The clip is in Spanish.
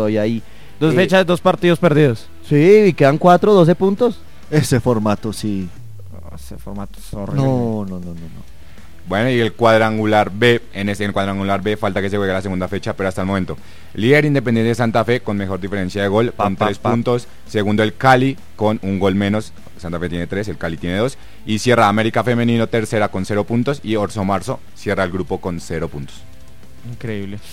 todavía ahí. 2 fechas, 2 partidos perdidos. Sí, y quedan 4, 12 puntos. Ese formato, sí. Ese formato es horrible. No. Bueno, y el cuadrangular B, en el cuadrangular B falta que se juegue la segunda fecha, pero hasta el momento. Líder Independiente de Santa Fe con mejor diferencia de gol, con 3 puntos. Segundo el Cali con un gol menos. Santa Fe tiene 3, el Cali tiene 2. Y cierra América Femenino tercera con 0 puntos. Y Orso Marzo cierra el grupo con 0 puntos. Increíble.